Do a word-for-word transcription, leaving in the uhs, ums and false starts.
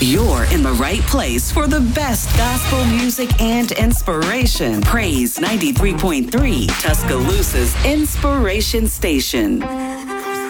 You're in the right place for the best gospel music and inspiration. Praise ninety-three point three, Tuscaloosa's Inspiration Station.